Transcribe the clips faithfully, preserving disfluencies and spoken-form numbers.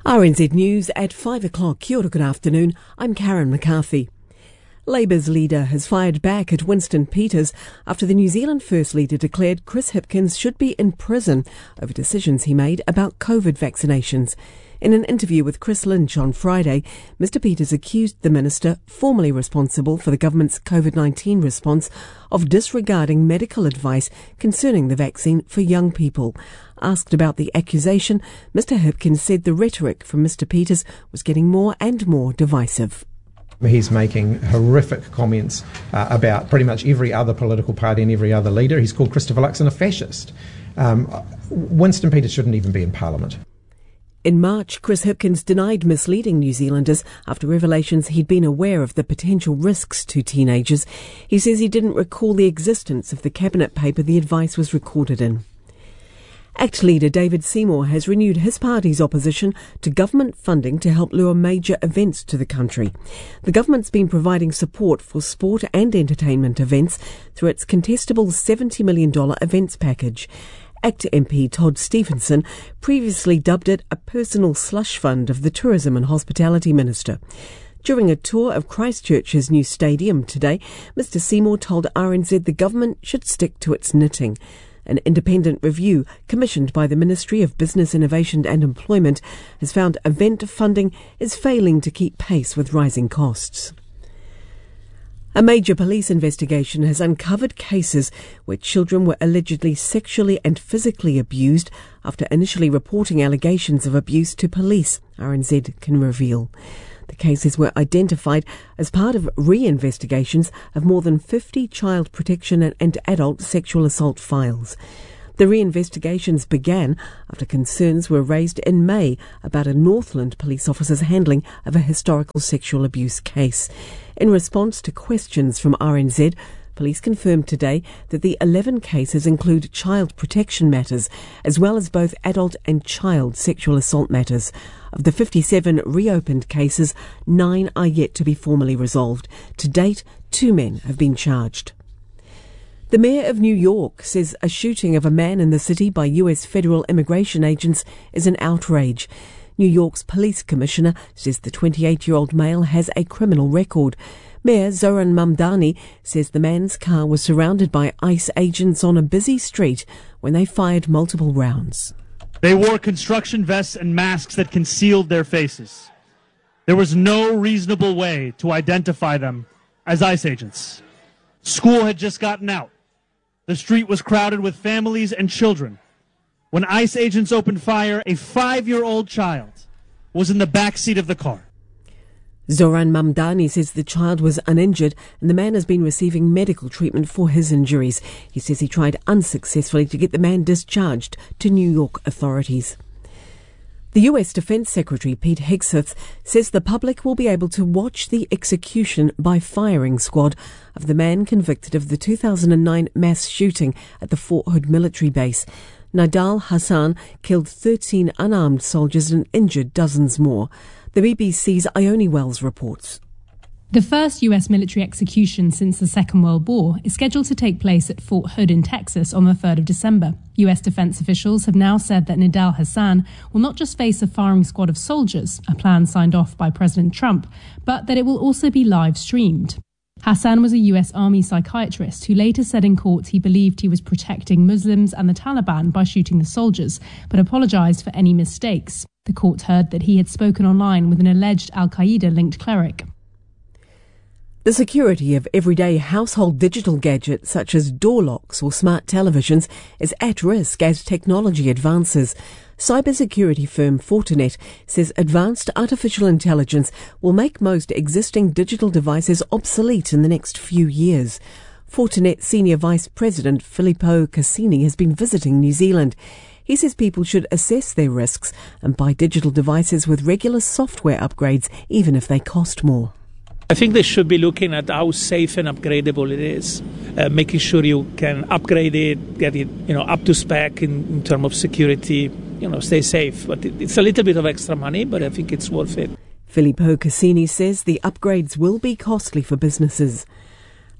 R N Z News at five o'clock. Kia ora, good afternoon. I'm Karen McCarthy. Labour's leader has fired back at Winston Peters after the New Zealand First Leader declared Chris Hipkins should be in prison over decisions he made about COVID vaccinations. In an interview with Chris Lynch on Friday, Mister Peters accused the minister, formerly responsible for the government's COVID nineteen response, of disregarding medical advice concerning the vaccine for young people. Asked about the accusation, Mister Hipkins said the rhetoric from Mister Peters was getting more and more divisive. He's making horrific comments uh, about pretty much every other political party and every other leader. He's called Christopher Luxon a fascist. Um, Winston Peters shouldn't even be in Parliament. In March, Chris Hipkins denied misleading New Zealanders after revelations he'd been aware of the potential risks to teenagers. He says he didn't recall the existence of the cabinet paper the advice was recorded in. ACT leader David Seymour has renewed his party's opposition to government funding to help lure major events to the country. The government's been providing support for sport and entertainment events through its contestable seventy million dollars events package. ACT M P Todd Stevenson previously dubbed it a personal slush fund of the Tourism and Hospitality Minister. During a tour of Christchurch's new stadium today, Mister Seymour told R N Z the government should stick to its knitting. An independent review commissioned by the Ministry of Business, Innovation and Employment has found event funding is failing to keep pace with rising costs. A major police investigation has uncovered cases where children were allegedly sexually and physically abused after initially reporting allegations of abuse to police, R N Z can reveal. The cases were identified as part of re-investigations of more than fifty child protection and adult sexual assault files. The re-investigations began after concerns were raised in May about a Northland police officer's handling of a historical sexual abuse case. In response to questions from R N Z, police confirmed today that the eleven cases include child protection matters, as well as both adult and child sexual assault matters. Of the fifty-seven reopened cases, nine are yet to be formally resolved. To date, two men have been charged. The mayor of New York says a shooting of a man in the city by U S federal immigration agents is an outrage. New York's police commissioner says the twenty-eight-year-old male has a criminal record. Mayor Zoran Mamdani says the man's car was surrounded by ICE agents on a busy street when they fired multiple rounds. They wore construction vests and masks that concealed their faces. There was no reasonable way to identify them as ICE agents. School had just gotten out. The street was crowded with families and children. When ICE agents opened fire, a five-year-old child was in the back seat of the car. Zoran Mamdani says the child was uninjured and the man has been receiving medical treatment for his injuries. He says he tried unsuccessfully to get the man discharged to New York authorities. The U S Defense Secretary Pete Hegseth says the public will be able to watch the execution by firing squad of the man convicted of the two thousand nine mass shooting at the Fort Hood military base. Nidal Hassan killed thirteen unarmed soldiers and injured dozens more. The B B C's Ione Wells reports. The first U S military execution since the Second World War is scheduled to take place at Fort Hood in Texas on the third of December. U S defense officials have now said that Nidal Hassan will not just face a firing squad of soldiers, a plan signed off by President Trump, but that it will also be live streamed. Hassan was a U S Army psychiatrist who later said in court he believed he was protecting Muslims and the Taliban by shooting the soldiers, but apologized for any mistakes. The court heard that he had spoken online with an alleged al-Qaeda-linked cleric. The security of everyday household digital gadgets such as door locks or smart televisions is at risk as technology advances. Cybersecurity firm Fortinet says advanced artificial intelligence will make most existing digital devices obsolete in the next few years. Fortinet Senior Vice President Filippo Cassini has been visiting New Zealand. He says people should assess their risks and buy digital devices with regular software upgrades, even if they cost more. I think they should be looking at how safe and upgradable it is, uh, making sure you can upgrade it, get it, you know, up to spec in, in terms of security, you know, stay safe. But it, it's a little bit of extra money, but I think it's worth it. Filippo Cassini says the upgrades will be costly for businesses.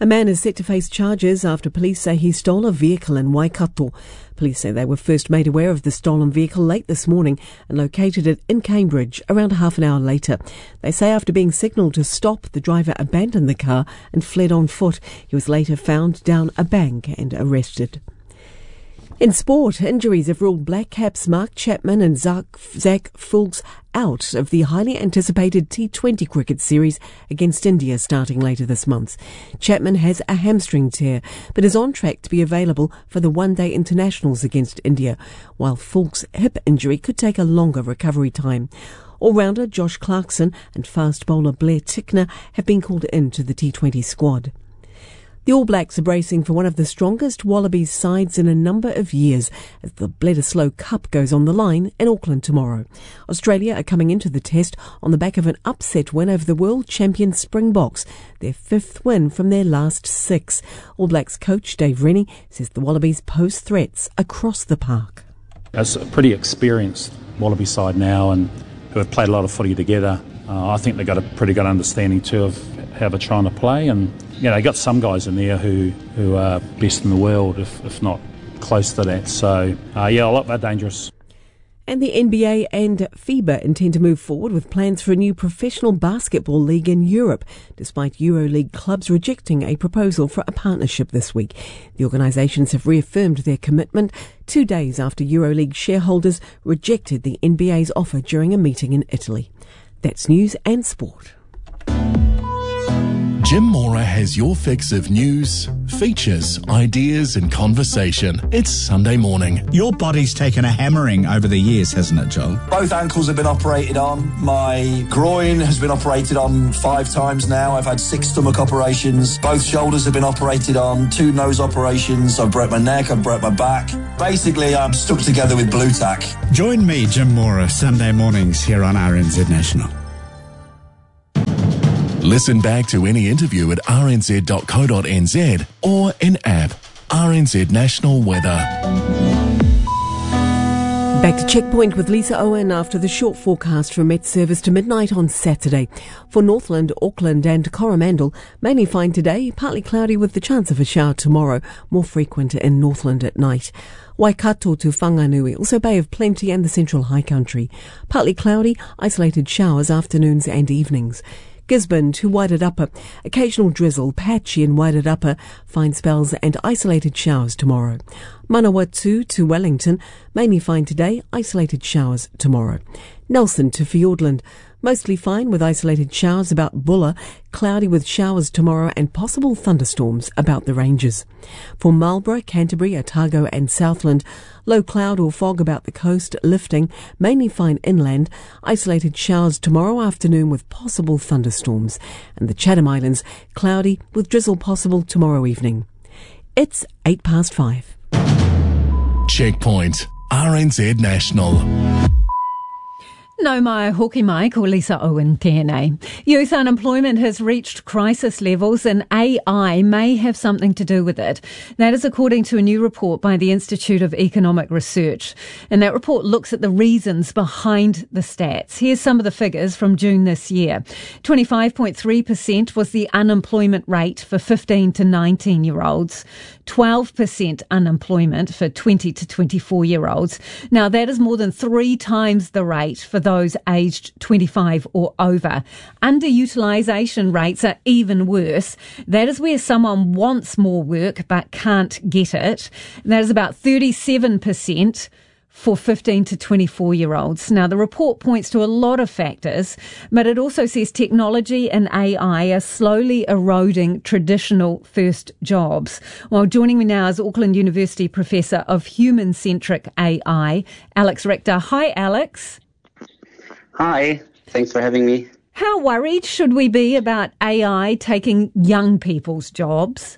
A man is set to face charges after police say he stole a vehicle in Waikato. Police say they were first made aware of the stolen vehicle late this morning and located it in Cambridge around half an hour later. They say after being signalled to stop, the driver abandoned the car and fled on foot. He was later found down a bank and arrested. In sport, injuries have ruled Black Caps Mark Chapman and Zach, Zach Fulks out of the highly anticipated T twenty cricket series against India starting later this month. Chapman has a hamstring tear, but is on track to be available for the one-day internationals against India, while Fulks' hip injury could take a longer recovery time. All-rounder Josh Clarkson and fast bowler Blair Tickner have been called into the T twenty squad. The All Blacks are bracing for one of the strongest Wallabies sides in a number of years as the Bledisloe Cup goes on the line in Auckland tomorrow. Australia are coming into the test on the back of an upset win over the world champion Springboks, their fifth win from their last six. All Blacks coach Dave Rennie says the Wallabies pose threats across the park. It's a pretty experienced Wallaby side now and who have played a lot of footy together. Uh, I think they've got a pretty good understanding too of how they're trying to play, and you know, they got some guys in there who, who are best in the world, if, if not close to that. So, uh, yeah, a lot they're dangerous. And the N B A and FIBA intend to move forward with plans for a new professional basketball league in Europe, despite EuroLeague clubs rejecting a proposal for a partnership this week. The organisations have reaffirmed their commitment two days after EuroLeague shareholders rejected the N B A's offer during a meeting in Italy. That's news and sport. Jim Mora has your fix of news, features, ideas and conversation. It's Sunday morning. Your body's taken a hammering over the years, hasn't it, Joel? Both ankles have been operated on. My groin has been operated on five times now. I've had six stomach operations. Both shoulders have been operated on. Two nose operations. I've broke my neck. I've broke my back. Basically, I'm stuck together with blue tack. Join me, Jim Mora, Sunday mornings here on R N Z National. Listen back to any interview at r n z dot co dot n z or in app. R N Z National Weather. Back to Checkpoint with Lisa Owen after the short forecast from Met Service to midnight on Saturday. For Northland, Auckland and Coromandel, mainly fine today, partly cloudy with the chance of a shower tomorrow, more frequent in Northland at night. Waikato to Whanganui, also Bay of Plenty and the Central High Country. Partly cloudy, isolated showers afternoons and evenings. Gisborne to Wairarapa, occasional drizzle, patchy in Wairarapa, fine spells and isolated showers tomorrow. Manawatu to Wellington, mainly fine today, isolated showers tomorrow. Nelson to Fiordland, mostly fine with isolated showers about Bulla, cloudy with showers tomorrow and possible thunderstorms about the ranges. For Marlborough, Canterbury, Otago and Southland, low cloud or fog about the coast, lifting, mainly fine inland, isolated showers tomorrow afternoon with possible thunderstorms. And the Chatham Islands, cloudy with drizzle possible tomorrow evening. It's eight past five. Checkpoint, R N Z National. No mai hoki mai ko Lisa Owen tēnei. Youth unemployment has reached crisis levels and A I may have something to do with it. That is according to a new report by the Institute of Economic Research. And that report looks at the reasons behind the stats. Here's some of the figures from June this year. twenty-five point three percent was the unemployment rate for fifteen to nineteen year olds. twelve percent unemployment for twenty to twenty-four year olds. Now that is more than three times the rate for those aged twenty-five or over. Underutilisation rates are even worse. That is where someone wants more work but can't get it. That is about thirty-seven percent for fifteen to twenty-four year olds. Now, the report points to a lot of factors, but it also says technology and A I are slowly eroding traditional first jobs. Well, joining me now is Auckland University Professor of Human-Centric A I, Alex Richter. Hi, Alex. Hi, thanks for having me. How worried should we be about A I taking young people's jobs?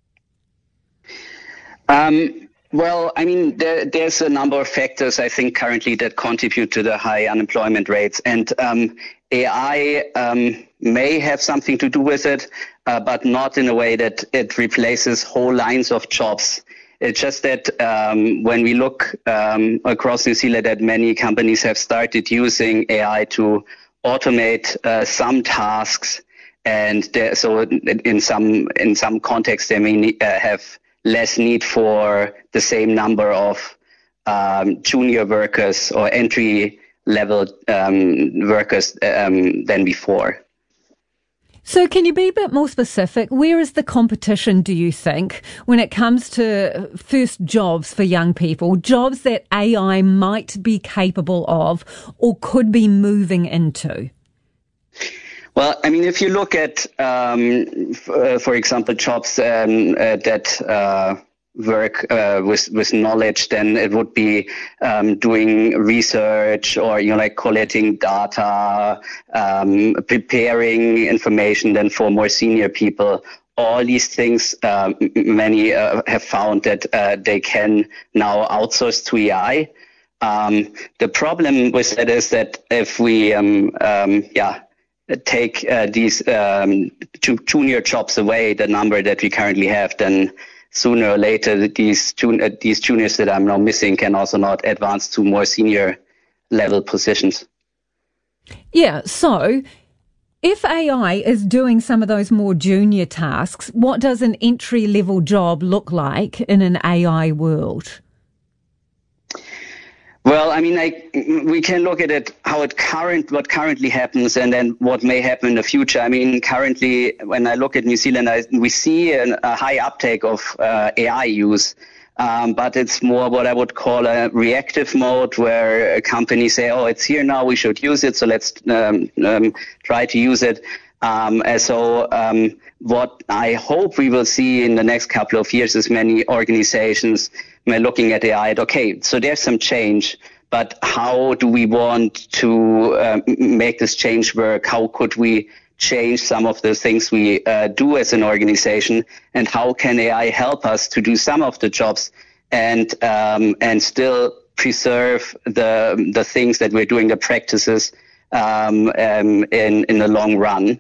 Um, well, I mean, there, there's a number of factors, I think, currently that contribute to the high unemployment rates. And um, A I um, may have something to do with it, uh, but not in a way that it replaces whole lines of jobs. It's just that um, when we look um, across New Zealand, that many companies have started using A I to automate uh, some tasks and there, so in some in some contexts they may need, uh, have less need for the same number of um, junior workers or entry level um, workers um, than before. So can you be a bit more specific? Where is the competition, do you think, when it comes to first jobs for young people, jobs that A I might be capable of or could be moving into? Well, I mean, if you look at, um, f- uh, for example, jobs um, uh, that uh, work uh, with with knowledge, then it would be um, doing research or, you know, like collecting data, um, preparing information then for more senior people. All these things, uh, many uh, have found that uh, they can now outsource to A I. Um, the problem with that is that if we, um, um, yeah, take uh, these um, two junior jobs away, the number that we currently have, then sooner or later these jun- uh, these juniors that I'm now missing can also not advance to more senior level positions. Yeah, so if A I is doing some of those more junior tasks, what does an entry level job look like in an A I world? Well, I mean, I, we can look at it, how it current, what currently happens and then what may happen in the future. I mean, currently, when I look at New Zealand, I, we see an, a high uptake of uh, A I use, um, but it's more what I would call a reactive mode where companies say, oh, it's here now, we should use it, so let's um, um, try to use it. Um, and so um, what I hope we will see in the next couple of years is many organizations we're looking at A I, okay, so there's some change, but how do we want to uh, make this change work? How could we change some of the things we uh, do as an organization? And how can A I help us to do some of the jobs and um, and still preserve the the things that we're doing, the practices um, um, in, in the long run?